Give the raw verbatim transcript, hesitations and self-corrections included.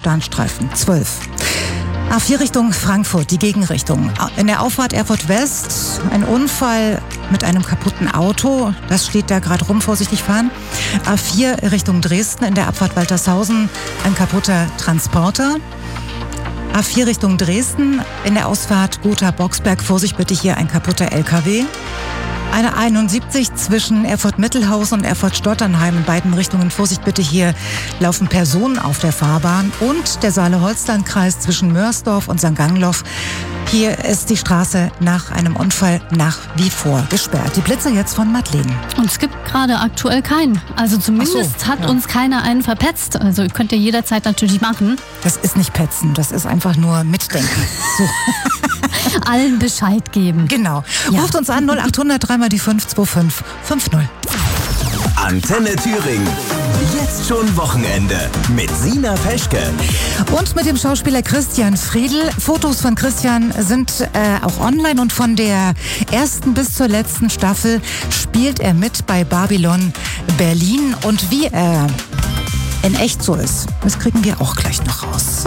Bahnstreifen, zwölf. A vier Richtung Frankfurt, die Gegenrichtung. In der Auffahrt Erfurt West ein Unfall mit einem kaputten Auto. Das steht da gerade rum, vorsichtig fahren. A vier Richtung Dresden, in der Abfahrt Waltershausen ein kaputter Transporter. A vier Richtung Dresden, in der Ausfahrt Gotha-Boxberg, Vorsicht bitte, hier ein kaputter L K W. Eine einundsiebzig zwischen Erfurt-Mittelhausen und Erfurt-Stotternheim in beiden Richtungen. Vorsicht bitte, hier laufen Personen auf der Fahrbahn. Und der Saale-Holstein-Kreis zwischen Mörsdorf und Sankt Gangloff. Hier ist die Straße nach einem Unfall nach wie vor gesperrt. Die Blitze jetzt von Madeleine. Und es gibt gerade aktuell keinen. Also zumindest so, hat ja. uns keiner einen verpetzt. Also könnt ihr jederzeit natürlich machen. Das ist nicht petzen, das ist einfach nur mitdenken. So. Allen Bescheid geben. Genau. Ja. Ruft uns an null acht hundert drei mal die fünf zwei fünf fünf null. Antenne Thüringen. Jetzt schon Wochenende mit Sina Peschke. Und mit dem Schauspieler Christian Friedl. Fotos von Christian sind äh, auch online und von der ersten bis zur letzten Staffel spielt er mit bei Babylon Berlin. Und wie er in echt so ist, das kriegen wir auch gleich noch raus.